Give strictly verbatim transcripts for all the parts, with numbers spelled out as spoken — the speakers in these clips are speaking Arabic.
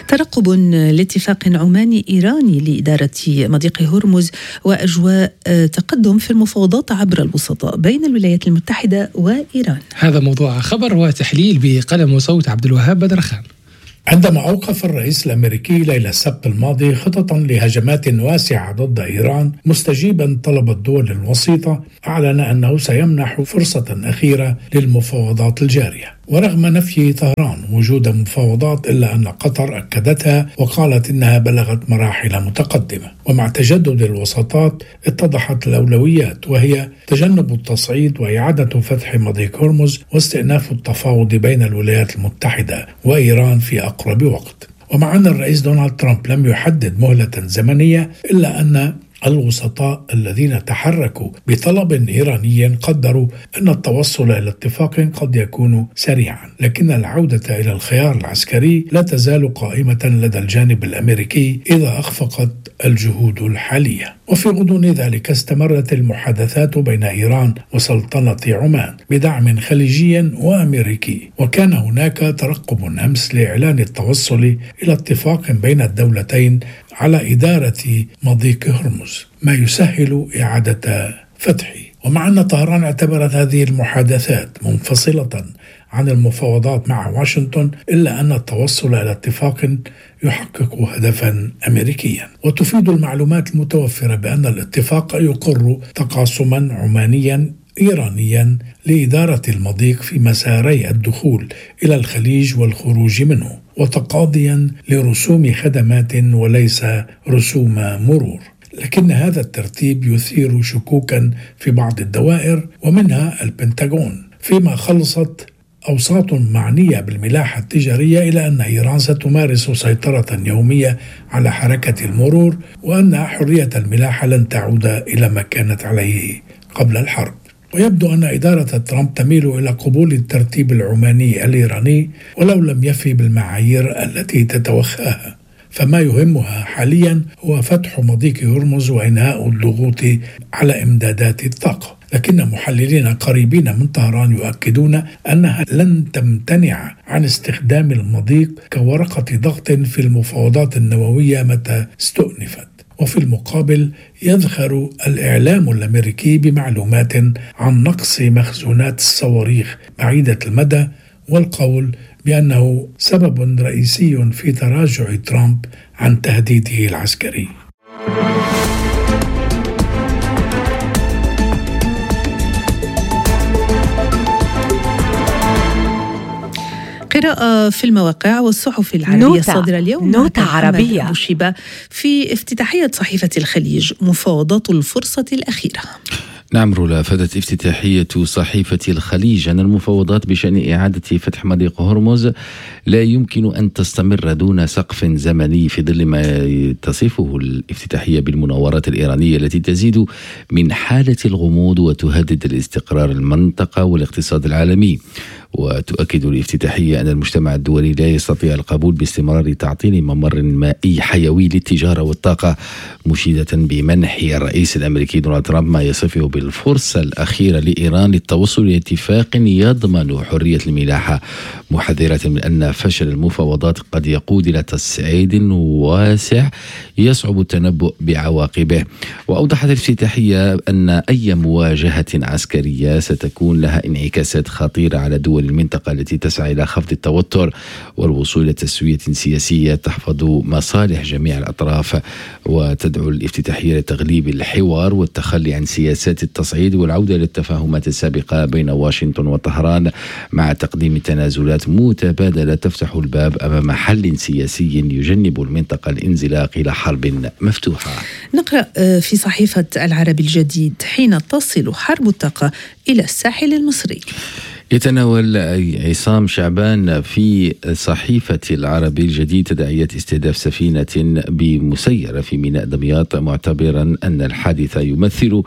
ترقب لاتفاق عماني إيراني لإدارة مضيق هرمز وأجواء تقدم في المفاوضات عبر الوسطاء بين الولايات المتحدة وإيران. هذا موضوع خبر وتحليل بقلم وصوت عبد الوهاب بدرخان. عندما أوقف الرئيس الأمريكي ليلة السبت الماضي خططا لهجمات واسعة ضد إيران مستجيبا طلب الدول الوسيطة، أعلن أنه سيمنح فرصة أخيرة للمفاوضات الجارية. ورغم نفي طهران وجود مفاوضات إلا أن قطر أكدتها وقالت إنها بلغت مراحل متقدمة. ومع تجدد الوساطات اتضحت الأولويات، وهي تجنب التصعيد وإعادة فتح مضيق هرمز واستئناف التفاوض بين الولايات المتحدة وإيران في أقرب وقت. ومع أن الرئيس دونالد ترامب لم يحدد مهلة زمنية، إلا أن الوسطاء الذين تحركوا بطلب إيراني قدروا أن التوصل إلى اتفاق قد يكون سريعا، لكن العودة إلى الخيار العسكري لا تزال قائمة لدى الجانب الأمريكي إذا أخفقت الجهود الحالية. وفي غضون ذلك استمرت المحادثات بين إيران وسلطنة عمان بدعم خليجي وأمريكي، وكان هناك ترقب أمس لإعلان التوصل إلى اتفاق بين الدولتين على إدارة مضيق هرمز، ما يسهل إعادة فتحه. ومع أن طهران اعتبرت هذه المحادثات منفصلة عن المفاوضات مع واشنطن، إلا أن التوصل إلى اتفاق يحقق هدفا أمريكيا. وتفيد المعلومات المتوفرة بأن الاتفاق يقر تقاسما عمانيا إيرانيا لإدارة المضيق في مساري الدخول إلى الخليج والخروج منه، وتقاضيا لرسوم خدمات وليس رسوم مرور. لكن هذا الترتيب يثير شكوكا في بعض الدوائر ومنها البنتاغون، فيما خلصت أوساط معنية بالملاحة التجارية إلى أن إيران ستمارس سيطرة يومية على حركة المرور، وأن حرية الملاحة لن تعود إلى ما كانت عليه قبل الحرب. ويبدو أن إدارة ترامب تميل إلى قبول الترتيب العماني الإيراني ولو لم يفي بالمعايير التي تتوخاها، فما يهمها حاليا هو فتح مضيق هرمز وإنهاء الضغوط على إمدادات الطاقة. لكن محللين قريبين من طهران يؤكدون أنها لن تمتنع عن استخدام المضيق كورقة ضغط في المفاوضات النووية متى استؤنفت. وفي المقابل يذخر الإعلام الأمريكي بمعلومات عن نقص مخزونات الصواريخ بعيدة المدى، والقول بأنه سبب رئيسي في تراجع ترامب عن تهديده العسكري. قراءة في المواقع والصحف العربية الصادرة اليوم. نوتة عربية بوشيبة في افتتاحية صحيفة الخليج، مفاوضات الفرصة الأخيرة. نعم رولا، فادت افتتاحية صحيفة الخليج أن المفاوضات بشأن إعادة فتح مضيق هرمز لا يمكن أن تستمر دون سقف زمني في ظل ما تصفه الافتتاحية بالمناورات الإيرانية التي تزيد من حالة الغموض وتهدد الاستقرار المنطقة والاقتصاد العالمي. وتؤكد الافتتاحية أن المجتمع الدولي لا يستطيع القبول باستمرار تعطيل ممر مائي حيوي للتجارة والطاقة، مشيدة بمنح الرئيس الأمريكي دونالد ترامب ما يصفه بالفرصة الأخيرة لإيران للتوصل إلى اتفاق يضمن حرية الملاحة، محذرة من أن فشل المفاوضات قد يقود إلى تصعيد واسع يصعب التنبؤ بعواقبه. وأوضحت الافتتاحية أن أي مواجهة عسكرية ستكون لها انعكاسات خطيرة على دول المنطقة التي تسعى إلى خفض التوتر والوصول إلى تسوية سياسية تحفظ مصالح جميع الأطراف. وتدعو الافتتاحية لتغليب الحوار والتخلي عن سياسات التصعيد والعودة إلى التفاهمات السابقة بين واشنطن وطهران، مع تقديم تنازلات متبادلة تفتح الباب أمام حل سياسي يجنب المنطقة الانزلاق إلى حرب مفتوحة. نقرأ في صحيفة العربي الجديد: حين تصل حرب الطاقة إلى الساحل المصري. يتناول عصام شعبان في صحيفة العربي الجديد تداعيات استهداف سفينة بمسيرة في ميناء دمياط، معتبرا أن الحادث يمثل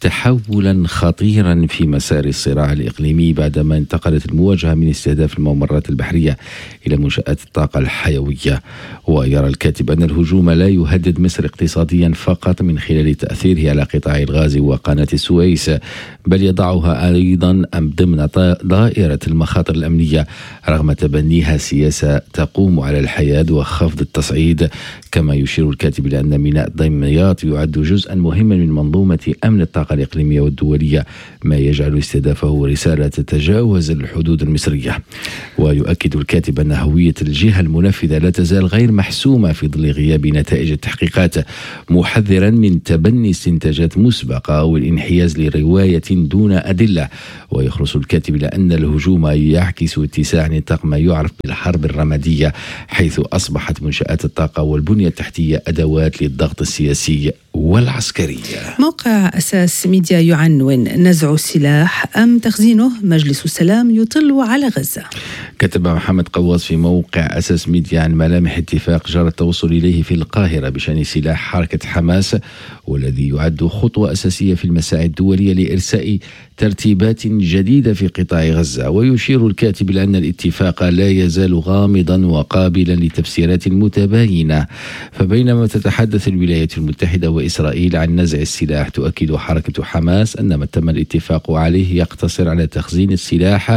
تحولا خطيرا في مسار الصراع الإقليمي بعدما انتقلت المواجهة من استهداف الممرات البحرية إلى منشآت الطاقة الحيوية. ويرى الكاتب أن الهجوم لا يهدد مصر اقتصاديا فقط من خلال تأثيره على قطاع الغاز وقناة السويس، بل يضعها أيضا ضمن دائرة المخاطر الأمنية رغم تبنيها سياسة تقوم على الحياد وخفض التصعيد. كما يشير الكاتب إلى أن ميناء دمياط يعد جزءا مهما من منظومة أمن الطاقة الإقليمية والدولية، ما يجعل استهدافه رسالة تتجاوز الحدود المصرية. ويؤكد الكاتب أن هوية الجهة المنفذة لا تزال غير محسومة في ظل غياب نتائج التحقيقات، محذرا من تبني استنتاجات مسبقة والانحياز لرواية دون أدلة. ويخلص الكاتب إلى أن الهجوم يعكس اتساع نطاق ما يعرف بالحرب الرمادية، حيث أصبحت منشآت الطاقة والبنية التحتية أدوات للضغط السياسي والعسكري. موقع أساس ميديا يعنون: نزع السلاح أم تخزينه؟ مجلس السلام يطل على غزة. كتب محمد قواص في موقع أساس ميديا عن ملامح اتفاق جرى التوصل إليه في القاهرة بشأن سلاح حركة حماس، والذي يعد خطوة أساسية في المساعي الدولية لإرساء ترتيبات جديدة في قطاع غزة. ويشير الكاتب إلى أن الاتفاق لا يزال غامضا وقابلا لتفسيرات متباينة، فبينما تتحدث الولايات المتحدة وإسرائيل عن نزع السلاح، تؤكد حركة حماس أن ما تم الاتفاق عليه يقتصر على تخزين السلاح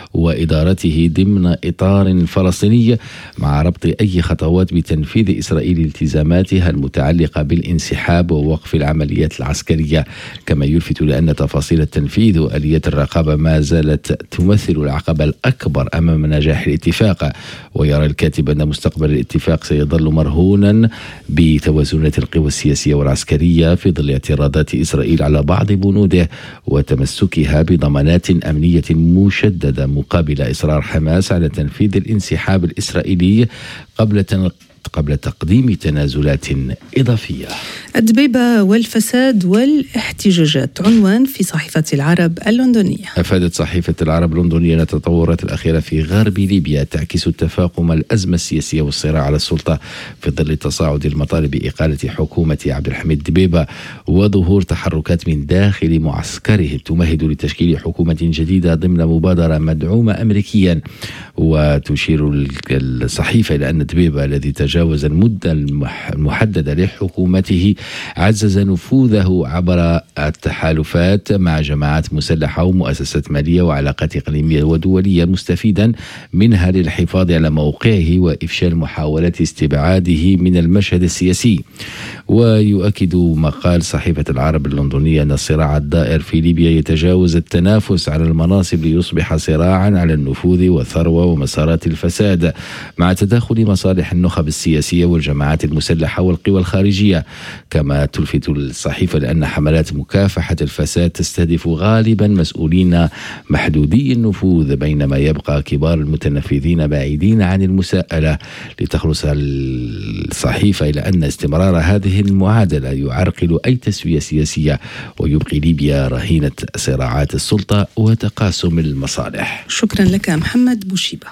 وإدارته ضمن إطار فلسطيني، مع ربط أي خطوات بتنفيذ إسرائيل التزاماتها المتعلقة بالانسحاب ووقف العمليات العسكرية. كما يلفت لأن تفاصيل التنفيذ وآليات الرقابة ما زالت تمثل العقبة الأكبر أمام نجاح الاتفاق. ويرى الكاتب أن مستقبل الاتفاق سيظل مرهونا بتوازنات القوى السياسية والعسكرية في ظل اعتراضات إسرائيل على بعض بنوده وتمسكها بضمانات أمنية مشددة مقابل إصرار حماس على تنفيذ الانسحاب الإسرائيلي قبل تن... قبل تقديم تنازلات إضافية. الدبيبة والفساد والاحتجاجات عنوان في صحيفة العرب اللندنية. أفادت صحيفة العرب اللندنية أن التطورات الأخيرة في غرب ليبيا تعكس تفاقم الأزمة السياسية والصراع على السلطة في ظل تصاعد المطالب بإقالة حكومة عبد الحميد دبيبة وظهور تحركات من داخل معسكره تمهد لتشكيل حكومة جديدة ضمن مبادرة مدعومة أمريكيا. وتشير الصحيفة إلى أن دبيبة الذي تجاوز المدة المحددة لحكومته عزز نفوذه عبر التحالفات مع جماعات مسلحة ومؤسسات مالية وعلاقات إقليمية ودولية، مستفيدا منها للحفاظ على موقعه وإفشال محاولة استبعاده من المشهد السياسي. ويؤكد مقال صحيفة العرب اللندنية أن الصراع الدائر في ليبيا يتجاوز التنافس على المناصب ليصبح صراعا على النفوذ والثروة ومسارات الفساد، مع تداخل مصالح النخب السياسية والجماعات المسلحة والقوى الخارجية. كما تلفت الصحيفة لأن حملات مكافحة الفساد تستهدف غالبا مسؤولين محدودي النفوذ، بينما يبقى كبار المتنفذين بعيدين عن المساءلة. لتخلص الصحيفة إلى أن استمرار هذه المعادلة يعرقل أي تسوية سياسية ويبقي ليبيا رهينة صراعات السلطة وتقاسم المصالح. شكرا لك محمد بوشيبة.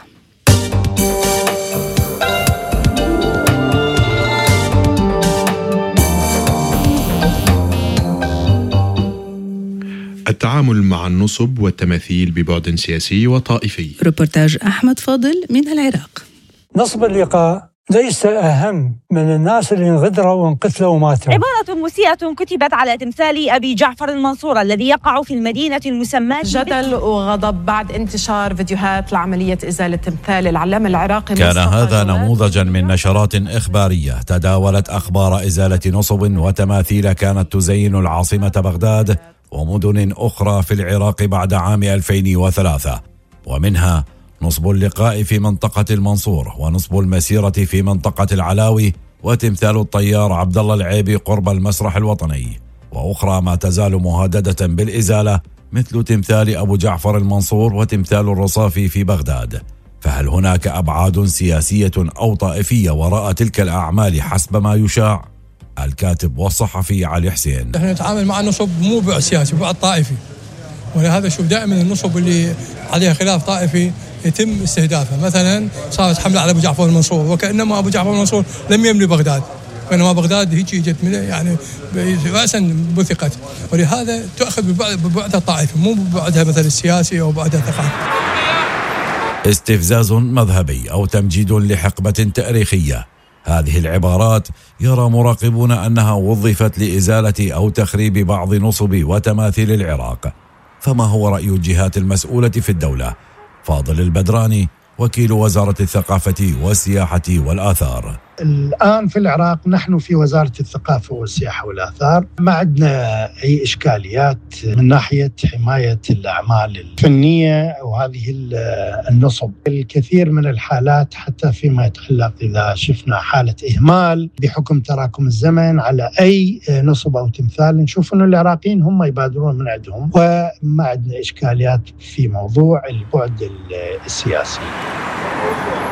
التعامل مع النصب والتماثيل ببعد سياسي وطائفي. ريبورتاج أحمد فاضل من العراق. نصب اللقاء ليس أهم من الناس اللي انغدروا وانقتلوا وماتوا. عبارة مسيئة كتبت على تمثال أبي جعفر المنصور الذي يقع في المدينة المسماة. جدل وغضب بعد انتشار فيديوهات لعملية إزالة تمثال العلامة العراقي. كان هذا نموذجا من نشرات إخبارية تداولت أخبار إزالة نصب وتماثيل كانت تزين العاصمة بغداد ومدن أخرى في العراق بعد عام ألفين وثلاثة، ومنها نصب اللقاء في منطقة المنصور، ونصب المسيرة في منطقة العلاوي، وتمثال الطيار عبد الله العيبي قرب المسرح الوطني، وأخرى ما تزال مهددة بالإزالة مثل تمثال أبو جعفر المنصور وتمثال الرصافي في بغداد. فهل هناك أبعاد سياسية أو طائفية وراء تلك الأعمال حسب ما يشاع؟ الكاتب والصحفي علي حسين. نحن نتعامل مع النصب مو بعد سياسي، بعد طائفي، ولهذا شوف دائما النصب اللي عليها خلاف طائفي يتم استهدافه. مثلا صارت حملة على أبو جعفر المنصور وكأنما أبو جعفر المنصور لم يملي بغداد، بينما بغداد هيك اجت يعني رأسا بثقت، ولهذا تأخذ ببعدها الطائفي مو ببعدها مثلا السياسي أو بعدها ثقافي. استفزاز مذهبي أو تمجيد لحقبة تاريخية، هذه العبارات يرى مراقبون أنها وظفت لإزالة أو تخريب بعض نصب وتماثيل العراق. فما هو رأي الجهات المسؤولة في الدولة؟ فاضل البدراني وكيل وزارة الثقافة والسياحة والآثار. الآن في العراق نحن في وزارة الثقافة والسياحة والآثار ما عندنا أي إشكاليات من ناحية حماية الأعمال الفنية وهذه النصب. الكثير من الحالات حتى فيما يتعلق إذا شفنا حالة إهمال بحكم تراكم الزمن على أي نصب أو تمثال نشوف أن العراقيين هم يبادرون من عندهم، وما عندنا إشكاليات في موضوع البعد السياسي.